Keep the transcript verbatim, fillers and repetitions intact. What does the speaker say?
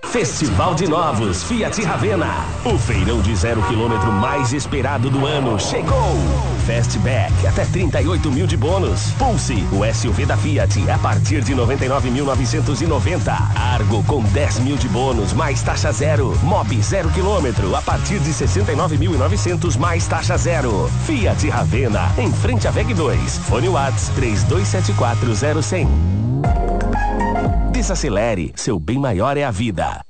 Festival de Novos Fiat Ravenna. O feirão de zero quilômetro mais esperado do ano chegou. Fastback até trinta e oito mil de bônus. Pulse, o S U V da Fiat, a partir de noventa e nove mil novecentos e noventa. Argo com dez mil de bônus mais taxa zero. Mobi zero quilômetro a partir de sessenta e nove mil e novecentos mais taxa zero. Fiat Ravenna, em frente à V E G dois. Fone Whats três dois sete quatro zero zero zero. Desacelere, seu bem maior é a vida.